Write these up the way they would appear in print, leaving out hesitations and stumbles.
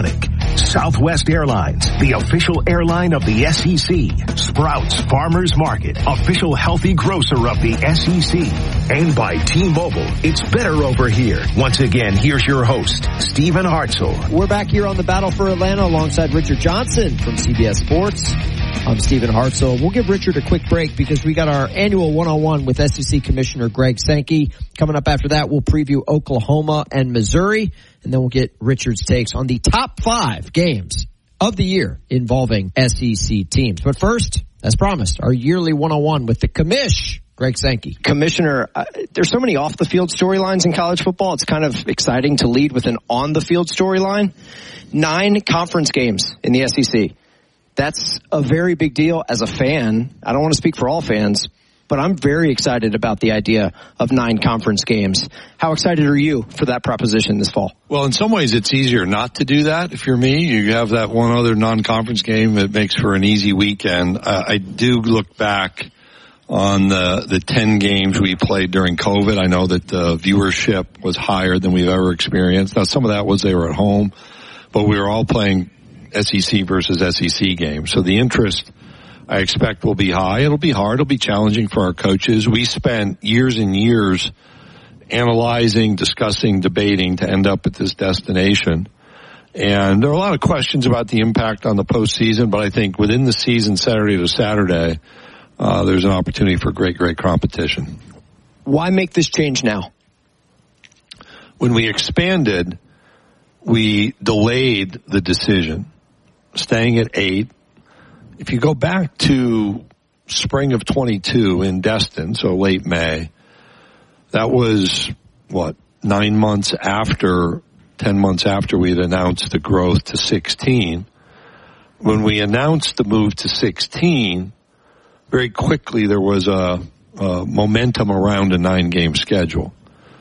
Sonic, Southwest Airlines, the official airline of the SEC, Sprouts Farmers Market, official healthy grocer of the SEC, and by T-Mobile. It's better over here. Once again, here's your host, Stephen Hartzell. We're back here on the Battle for Atlanta alongside Richard Johnson from CBS Sports. I'm Stephen Hartzell. We'll give Richard a quick break because we got our annual one-on-one with SEC Commissioner Greg Sankey. Coming up after that, we'll preview Oklahoma and Missouri, and then we'll get Richard's takes on the top 5 games of the year involving SEC teams. But first, as promised, our yearly one-on-one with the commish, Greg Sankey. Commissioner, there's so many off-the-field storylines in college football. It's kind of exciting to lead with an on-the-field storyline. 9 conference games in the SEC. That's a very big deal as a fan. I don't want to speak for all fans, but I'm very excited about the idea of 9 conference games. How excited are you for that proposition this fall? Well, in some ways, it's easier not to do that. If you're me, you have that one other non-conference game that makes for an easy weekend. I do look back on the 10 games we played during COVID. I know that the viewership was higher than we've ever experienced. Now, some of that was they were at home, but we were all playing SEC versus SEC games. So the interest, I expect, will be high. It'll be hard. It'll be challenging for our coaches. We spent years and years analyzing, discussing, debating to end up at this destination. And there are a lot of questions about the impact on the postseason, but I think within the season, Saturday to Saturday, there's an opportunity for great competition. Why make this change now? When we expanded, we delayed the decision, staying at 8. If you go back to spring of 22 in Destin, so late May, that was, 10 months after we had announced the growth to 16. When we announced the move to 16, very quickly there was a momentum around a 9-game schedule.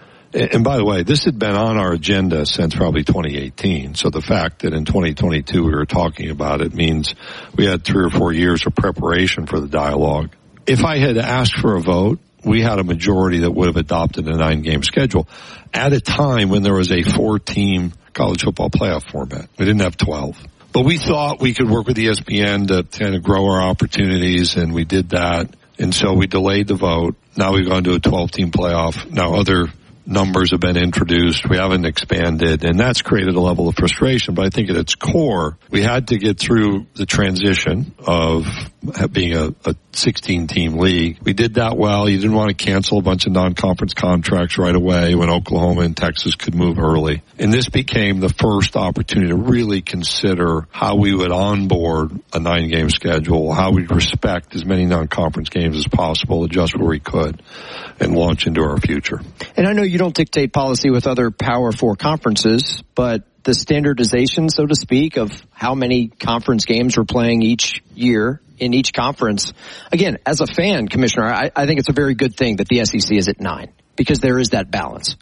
And by the way, this had been on our agenda since probably 2018. So the fact that in 2022 we were talking about it means we had 3 or 4 years of preparation for the dialogue. If I had asked for a vote, we had a majority that would have adopted a 9-game schedule at a time when there was a 4-team college football playoff format. We didn't have 12. But we thought we could work with ESPN to kind of grow our opportunities, and we did that. And so we delayed the vote. Now we've gone to a 12-team playoff. Now other numbers have been introduced. We haven't expanded, and that's created a level of frustration. But I think at its core, we had to get through the transition of being a 16-team league. We did that well. You didn't want to cancel a bunch of non-conference contracts right away when Oklahoma and Texas could move early. And this became the first opportunity to really consider how we would onboard a 9-game schedule, how we'd respect as many non-conference games as possible, adjust where we could, and launch into our future. And I know you don't dictate policy with other Power 4 conferences, but the standardization, so to speak, of how many conference games we're playing each year in each conference. Again, as a fan, Commissioner, I think it's a very good thing that the SEC is at 9 because there is that balance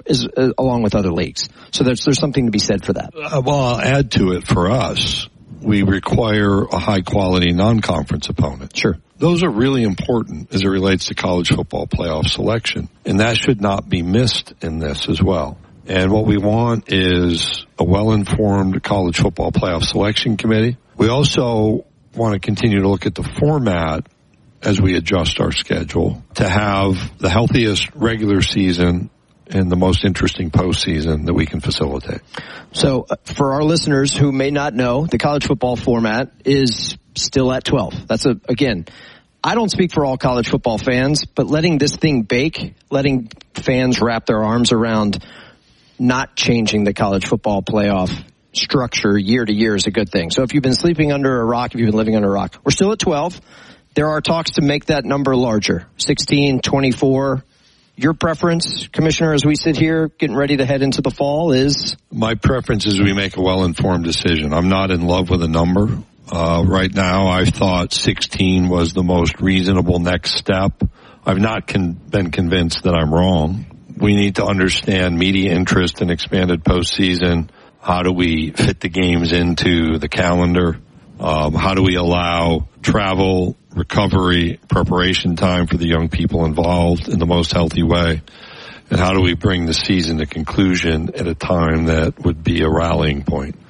along with other leagues. So there's something to be said for that. Well, I'll add to it for us. We require a high-quality non-conference opponent. Sure. Those are really important as it relates to college football playoff selection, and that should not be missed in this as well. And what we want is a well-informed college football playoff selection committee. We also want to continue to look at the format as we adjust our schedule to have the healthiest regular season and the most interesting postseason that we can facilitate. So for our listeners who may not know, the college football format is still at 12. That's again, I don't speak for all college football fans, but letting this thing bake, letting fans wrap their arms around not changing the college football playoff structure year to year is a good thing. So if you've been sleeping under a rock, if you've been living under a rock, we're still at 12. There are talks to make that number larger, 16, 24. Your preference, Commissioner, as we sit here getting ready to head into the fall is? My preference is we make a well-informed decision. I'm not in love with a number. Right now, I thought 16 was the most reasonable next step. I've not been convinced that I'm wrong. We need to understand media interest in expanded postseason. How do we fit the games into the calendar? How do we allow travel, recovery, preparation time for the young people involved in the most healthy way? And how do we bring the season to conclusion at a time that would be a rallying point?